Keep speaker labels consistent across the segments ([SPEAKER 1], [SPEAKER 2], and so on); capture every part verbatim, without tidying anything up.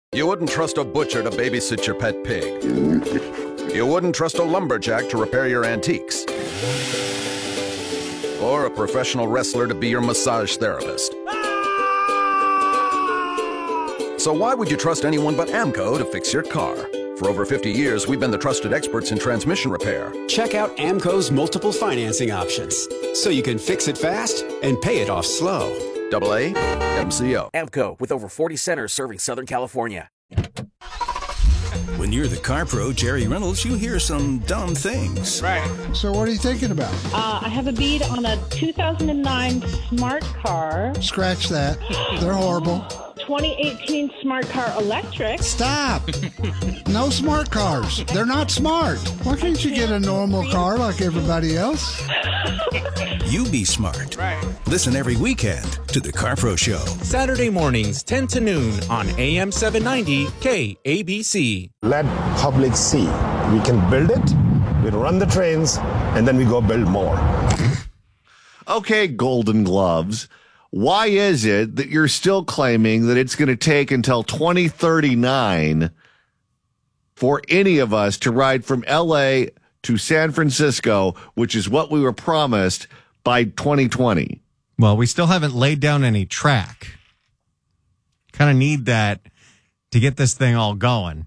[SPEAKER 1] You wouldn't trust a butcher to babysit your pet pig. You wouldn't trust a lumberjack to repair your antiques. Or a professional wrestler to be your massage therapist. So why would you trust anyone but AMCO to fix your car? For over fifty years, we've been the trusted experts in transmission repair.
[SPEAKER 2] Check out AMCO's multiple financing options, so you can fix it fast and pay it off slow.
[SPEAKER 1] Double A M C O.
[SPEAKER 3] AMCO, with over forty centers serving Southern California.
[SPEAKER 4] When you're the car pro, Jerry Reynolds, you hear some dumb things.
[SPEAKER 5] Right.
[SPEAKER 6] So what are you thinking about?
[SPEAKER 7] Uh, I have a bead on a two thousand nine Smart Car.
[SPEAKER 6] Scratch that. They're horrible.
[SPEAKER 7] twenty eighteen Smart Car Electric.
[SPEAKER 6] Stop. No smart cars. They're not smart. Why can't you get a normal car like everybody else?
[SPEAKER 4] You be smart.
[SPEAKER 5] Right.
[SPEAKER 4] Listen every weekend to the Car Pro Show.
[SPEAKER 8] Saturday mornings, ten to noon on A M seven ninety K A B C.
[SPEAKER 9] Let public see. We can build it, we run the trains, and then we go build more.
[SPEAKER 10] Okay, Golden Gloves. Why is it that you're still claiming that it's going to take until twenty thirty-nine for any of us to ride from L A to San Francisco, which is what we were promised by twenty twenty?
[SPEAKER 11] Well, we still haven't laid down any track. Kind of need that to get this thing all going.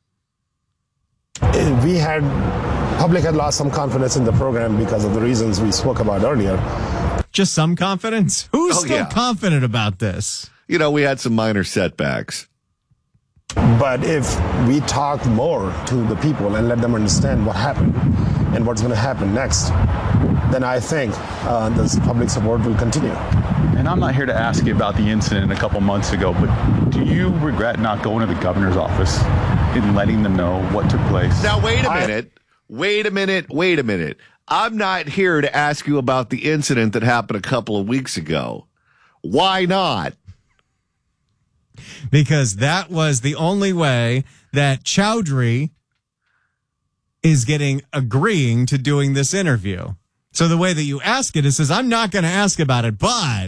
[SPEAKER 9] We had, public had lost some confidence in the program because of the reasons we spoke about earlier.
[SPEAKER 11] Just some confidence? Who's
[SPEAKER 10] Oh,
[SPEAKER 11] still
[SPEAKER 10] yeah.
[SPEAKER 11] confident about this?
[SPEAKER 10] You know, we had some minor setbacks.
[SPEAKER 9] But if we talk more to the people and let them understand what happened and what's going to happen next, then I think uh, this public support will continue.
[SPEAKER 12] And I'm not here to ask you about the incident a couple months ago, but do you regret not going to the governor's office and letting them know what took place?
[SPEAKER 10] Now, wait a
[SPEAKER 9] I-
[SPEAKER 10] minute. Wait a minute. Wait a minute. I'm not here to ask you about the incident that happened a couple of weeks ago. Why not?
[SPEAKER 11] Because that was the only way that Chowdhury is getting agreeing to doing this interview. So the way that you ask it, it says, I'm not going to ask about it, but.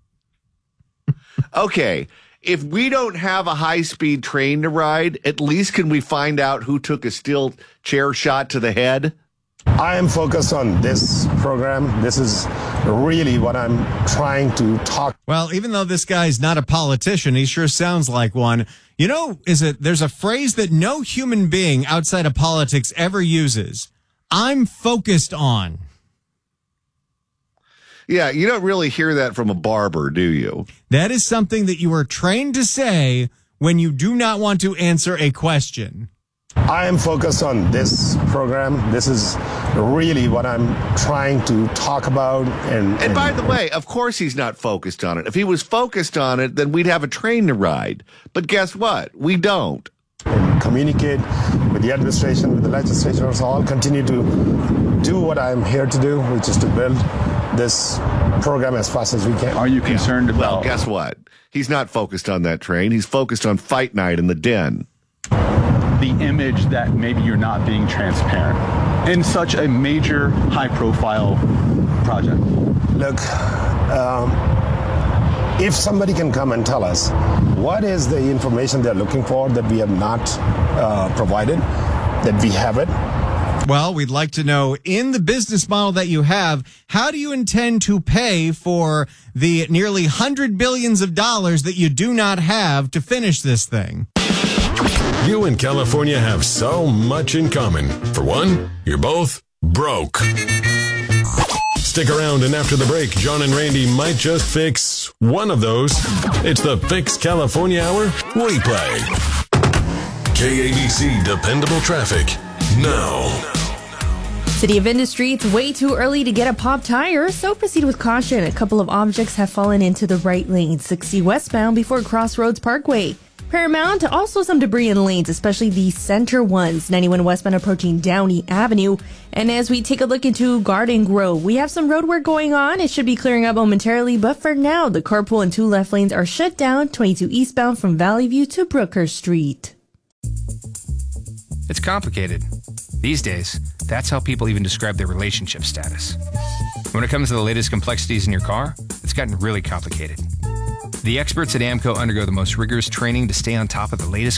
[SPEAKER 10] Okay, if we don't have a high-speed train to ride, at least can we find out who took a steel chair shot to the head?
[SPEAKER 9] I am focused on this program. This is really what I'm trying to talk.
[SPEAKER 11] Well, even though this guy's not a politician, he sure sounds like one. You know, is it? There's a phrase that no human being outside of politics ever uses. I'm focused on.
[SPEAKER 10] Yeah, you don't really hear that from a barber, do you?
[SPEAKER 11] That is something that you are trained to say when you do not want to answer a question.
[SPEAKER 9] I am focused on this program. This is really what I'm trying to talk about. And, and,
[SPEAKER 10] And by the way, of course he's not focused on it. If he was focused on it, then we'd have a train to ride. But guess what? We don't.
[SPEAKER 9] and communicate with the administration, with the legislators, all continue to do what I'm here to do, which is to build this program as fast as we can.
[SPEAKER 12] Are you concerned
[SPEAKER 10] Yeah.
[SPEAKER 12] about...
[SPEAKER 10] Well, guess what? He's not focused on that train. He's focused on fight night in the den.
[SPEAKER 12] the image that maybe you're not being transparent in such a major, high-profile project?
[SPEAKER 9] Look, um, if somebody can come and tell us what is the information they're looking for that we have not uh, provided, that we have it.
[SPEAKER 11] Well, we'd like to know, in the business model that you have, how do you intend to pay for the nearly hundred billions of dollars that you do not have to finish this thing?
[SPEAKER 13] You and California have so much in common. For one, you're both broke. Stick around, and after the break, John and Randy might just fix one of those. It's the Fix California Hour replay. K A B C Dependable Traffic. Now.
[SPEAKER 14] City of Industry, it's way too early to get a pop tire, so proceed with caution. A couple of objects have fallen into the right lane, sixty westbound before Crossroads Parkway. Paramount, also some debris in lanes, especially the center ones, ninety-one westbound approaching Downey Avenue. And as we take a look into Garden Grove, we have some road work going on. It should be clearing up momentarily, but for now, the carpool and two left lanes are shut down, twenty-two eastbound from Valley View to Brookhurst Street.
[SPEAKER 15] It's complicated. These days, that's how people even describe their relationship status. When it comes to the latest complexities in your car, it's gotten really complicated. The experts at AMCO undergo the most rigorous training to stay on top of the latest